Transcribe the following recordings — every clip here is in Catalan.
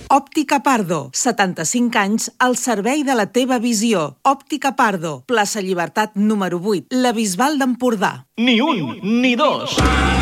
Òptica Pardo, 75 anys al servei de la teva visió. Òptica Pardo, plaça Llibertat número 8, la Bisbal d'Empordà. Ni un, ni dos.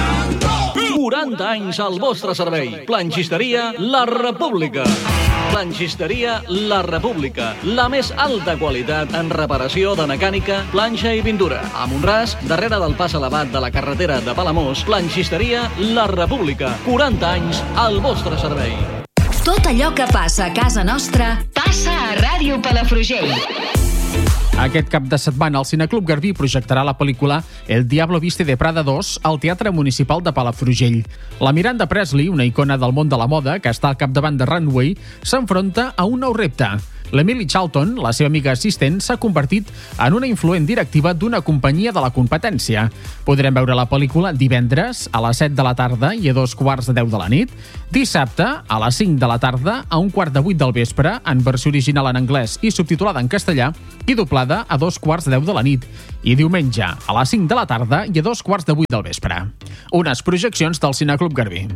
40 anys al vostre servei. Planxisteria La República. Planxisteria La República. La més alta qualitat en reparació de mecànica, planxa i pintura. A Mont-ras, darrere del pas elevat de la carretera de Palamós, Planxisteria La República. 40 anys al vostre servei. Tot allò que passa a casa nostra passa a Ràdio Palafrugell. Aquest cap de setmana el Cineclub Garbí projectarà la pel·lícula El Diablo Viste de Prada 2 al Teatre Municipal de Palafrugell. La Miranda Presley, una icona del món de la moda que està al capdavant de Runway, s'enfronta a un nou repte. L'Emily Charlton, la seva amiga assistent, s'ha convertit en una influent directiva d'una companyia de la competència. Podrem veure la pel·lícula divendres a les 7 de la tarda i a 2:15 de la nit, dissabte a les 5 de la tarda a 7:15 del vespre, en versió original en anglès i subtitulada en castellà, i doblada a 2:10 de la nit, i diumenge a les 5 de la tarda i a 2:15 del vespre. Unes projeccions del Cineclub Garbí.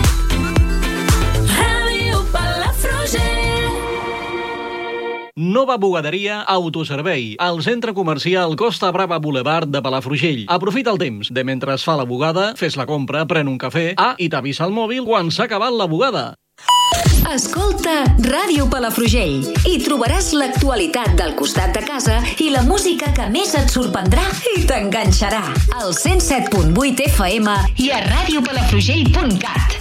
Nova bugaderia Autoservei, al centre comercial Costa Brava Boulevard de Palafrugell. Aprofita el temps de mentre es fa la bugada, fes la compra, pren un cafè, i t'avisa el mòbil quan s'ha acabat la bugada. Escolta Ràdio Palafrugell i trobaràs l'actualitat del costat de casa i la música que més et sorprendrà i t'enganxarà. Al 107.8 FM i a radiopalafrugell.cat.